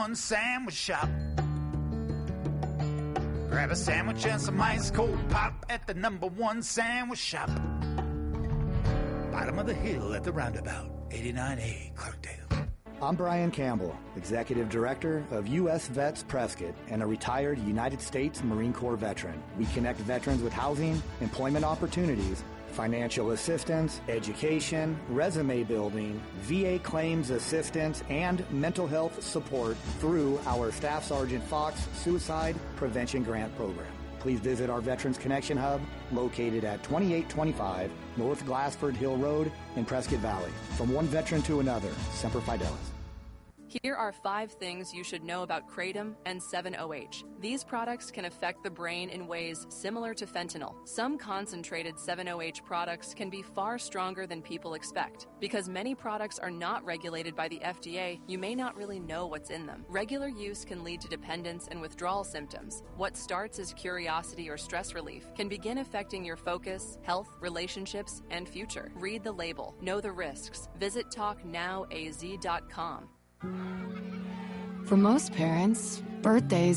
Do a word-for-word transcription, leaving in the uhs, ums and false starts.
One sandwich shop. Grab a sandwich and some ice cold pop at the number one sandwich shop. Bottom of the hill at the roundabout, eighty-nine A Clarkdale. I'm Brian Campbell, Executive Director of U S Vets Prescott and a retired United States Marine Corps veteran. We connect veterans with housing, employment opportunities, financial assistance, education, resume building, V A claims assistance, and mental health support through our Staff Sergeant Fox Suicide Prevention Grant Program. Please visit our Veterans Connection Hub located at twenty-eight twenty-five North Glassford Hill Road in Prescott Valley. From one veteran to another, Semper Fidelis. Here are five things you should know about Kratom and seven O H. These products can affect the brain in ways similar to fentanyl. Some concentrated seven O H products can be far stronger than people expect. Because many products are not regulated by the F D A, you may not really know what's in them. Regular use can lead to dependence and withdrawal symptoms. What starts as curiosity or stress relief can begin affecting your focus, health, relationships, and future. Read the label. Know the risks. Visit talk now A Z dot com. For most parents, birthdays